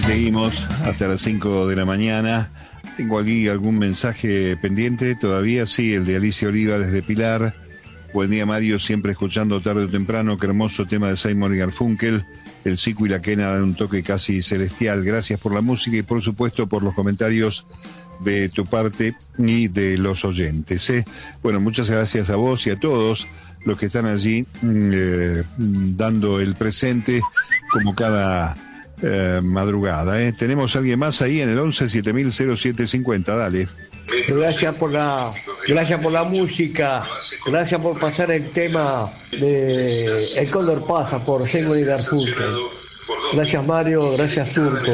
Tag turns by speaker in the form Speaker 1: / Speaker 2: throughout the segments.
Speaker 1: seguimos hasta las 5 de la mañana. Tengo aquí algún mensaje pendiente todavía, sí, el de Alicia Oliva desde Pilar. Buen día, Mario, siempre escuchando tarde o temprano. Qué hermoso tema de Simon y Garfunkel. El Cico y la Quena dan un toque casi celestial. Gracias por la música y por supuesto por los comentarios de tu parte y de los oyentes. Bueno, muchas gracias a vos y a todos los que están allí dando el presente como cada madrugada. Tenemos a alguien más ahí en el 11-7000-0750, dale.
Speaker 2: Gracias por la música, gracias por pasar el tema de El Cóndor Pasa por Simon y Garfunkel. Gracias, Mario, gracias, Turco.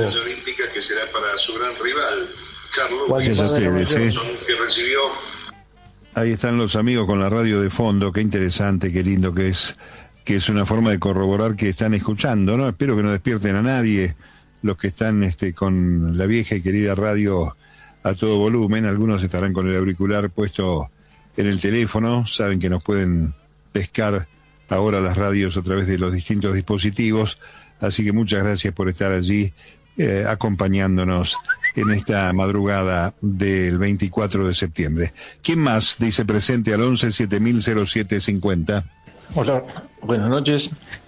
Speaker 1: Gracias a ustedes. Ahí están los amigos con la radio de fondo, qué interesante, qué lindo que es una forma de corroborar que están escuchando, ¿no? Espero que no despierten a nadie los que están con la vieja y querida radio a todo volumen. Algunos estarán con el auricular puesto en el teléfono, saben que nos pueden pescar ahora las radios a través de los distintos dispositivos, así que muchas gracias por estar allí acompañándonos en esta madrugada del 24 de septiembre. ¿Quién más dice presente al 11-7000-0750?
Speaker 3: Hola, buenas noches.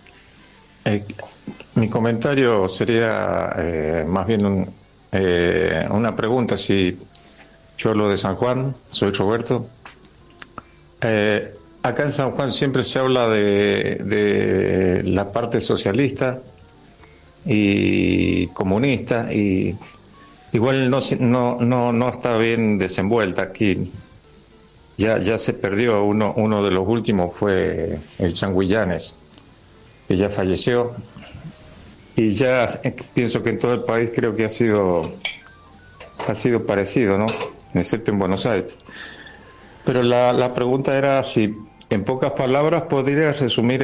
Speaker 3: Mi comentario sería más bien una pregunta. Si yo hablo de San Juan, soy Roberto. Acá en San Juan siempre se habla de la parte socialista y comunista, y igual no está bien desenvuelta aquí. Ya se perdió. Uno de los últimos fue el Changuillanes, que ya falleció, y ya pienso que en todo el país creo que ha sido parecido, ¿no? Excepto en Buenos Aires. Pero la pregunta era si en pocas palabras podría resumir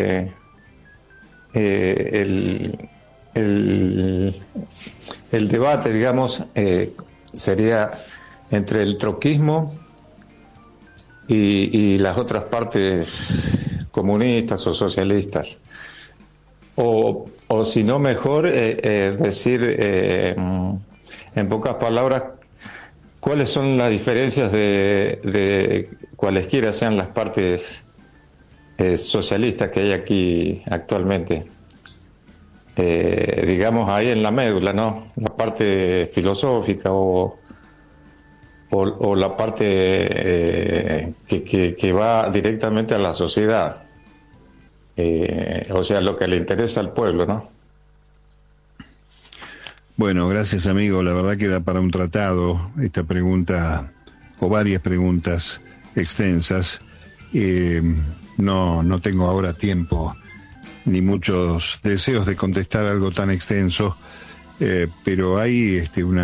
Speaker 3: el debate, digamos, sería entre el troquismo y las otras partes comunistas o socialistas, o si no mejor decir en pocas palabras cuáles son las diferencias de cualesquiera sean las partes socialistas que hay aquí actualmente. Digamos ahí en la médula, ¿no? La parte filosófica o la parte que va directamente a la sociedad, o sea, lo que le interesa al pueblo, ¿no?
Speaker 1: Bueno, gracias, amigo. La verdad que da para un tratado esta pregunta, o varias preguntas extensas. No tengo ahora tiempo ni muchos deseos de contestar algo tan extenso, pero hay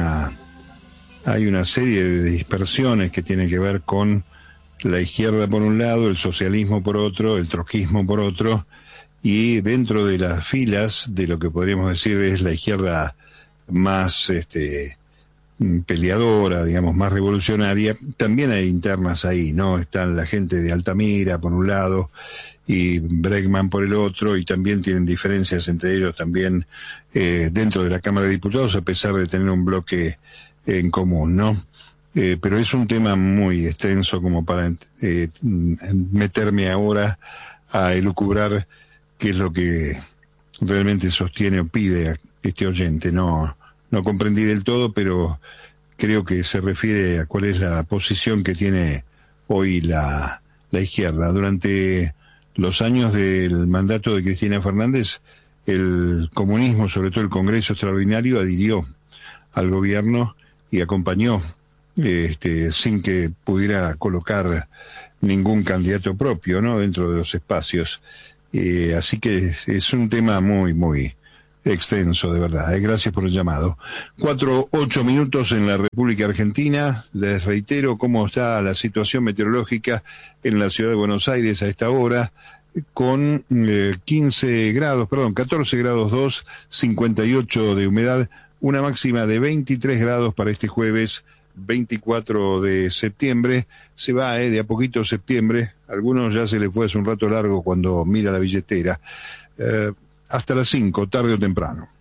Speaker 1: una serie de dispersiones que tienen que ver con la izquierda por un lado, el socialismo por otro, el trotskismo por otro, y dentro de las filas de lo que podríamos decir es la izquierda más peleadora, digamos, más revolucionaria, también hay internas ahí, ¿no? Están la gente de Altamira por un lado y Bregman por el otro, y también tienen diferencias entre ellos también dentro de la Cámara de Diputados, a pesar de tener un bloque en común, ¿no? Pero es un tema muy extenso como para meterme ahora a elucubrar qué es lo que realmente sostiene o pide a este oyente. No comprendí del todo, pero creo que se refiere a cuál es la posición que tiene hoy la izquierda. Durante los años del mandato de Cristina Fernández, el comunismo, sobre todo el Congreso Extraordinario, adhirió al gobierno y acompañó, sin que pudiera colocar ningún candidato propio, ¿no?, dentro de los espacios. Así que es un tema muy, muy extenso, de verdad. Gracias por el llamado. 4:08 minutos en la República Argentina. Les reitero cómo está la situación meteorológica en la ciudad de Buenos Aires a esta hora, con 14 grados 2, 58 de humedad, una máxima de 23 grados para este jueves 24 de septiembre. Se va de a poquito septiembre. Algunos ya se les fue hace un rato largo cuando mira la billetera. Hasta las 5, tarde o temprano.